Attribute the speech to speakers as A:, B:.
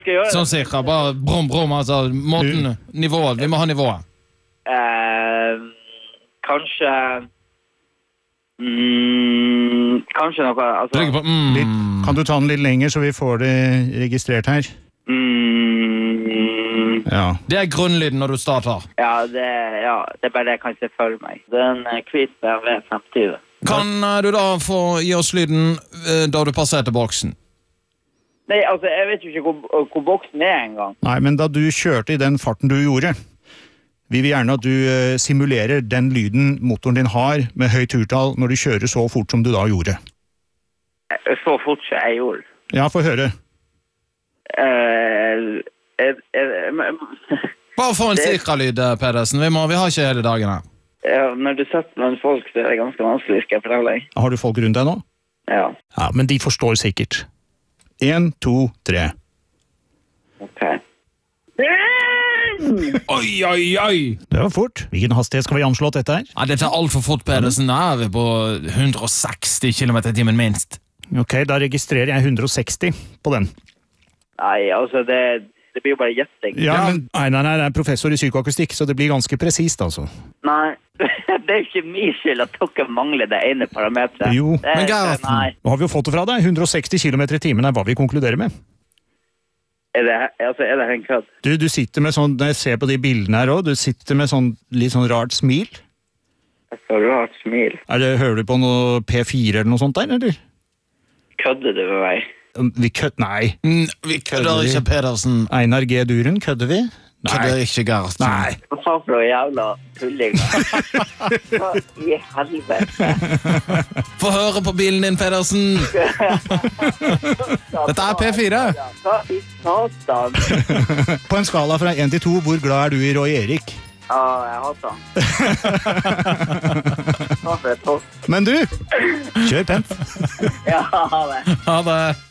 A: Skal jeg gjøre det?
B: Sånn cirka, bare brom, altså måten, nivået, vi må ha nivået.
A: Kanskje Kanskje noe altså,
B: Trygg på,
C: Kan du ta den litt lenger, så vi får det registrert her? Ja.
B: Det er grunnlyden når du starter.
A: Ja, det er bare det jeg kan se for meg. Det er en hvit BMW 50.
B: Kan du da få gi oss lyden da du passerte boksen?
A: Nei, altså, jeg vet jo ikke hvor boksen er engang.
C: Nei, men da du kjørte i den farten du gjorde, vi vil gjerne at du simulerer den lyden motoren din har med høyt turtall når du kjører så fort som du da gjorde.
A: Så fort som jeg gjorde.
C: Ja, få høre.
B: Bare få en cirka-lyd, Pedersen. Vi har ikke hele dagen her.
A: Ja, når du setter blant folk, så er det ganske vanskelig, skal jeg fortelle deg.
C: Har du folk rundt deg nå?
A: Ja.
C: Ja, men de forstår sikkert. 1, 2, 3.
A: Ok.
B: Oi!
C: Det var fort. Hvilken hastighet skal vi anslå at dette er?
B: Ja, dette er alt for fort, Pedersen. Her er vi på 160 km/t minst.
C: Ok, da registrerer jeg 160 på den.
A: Nei, altså, det blir jo bare gjetting.
C: Ja, men Einar er professor i psykoakustikk, så det blir ganske presist, altså.
A: Nei, det er jo ikke min skyld at dere mangler det ene parametret.
C: Jo,
B: men Gerhardsen,
A: nei.
C: Nå har vi jo fått det fra deg. 160 km/t er hva vi konkluderer med.
A: Er det en kødd?
C: Du sitter med sånn, når jeg ser på de bildene her også, du sitter med sånn litt sånn rart smil.
A: Et så rart smil.
C: Hører du på noe P4 eller noe sånt der, eller?
A: Kødder du med meg?
C: Nei.
B: Vi kødder ikke, Pedersen.
C: Einar G. Duren, kødder vi?
B: Kødder ikke, Gerhardsen.
C: Nei.
A: Hva faen for noe jævla tullinger? Hva i helvete?
B: Få høre på bilen din, Pedersen. Dette er P4.
A: Hva i satan?
C: På en skala fra 1 til 2, hvor glad er du i Roy Erik?
A: Ja, jeg hater han. Hva for et topp?
C: Men du, kjør pent.
A: Ja, ha det.
B: Ha det.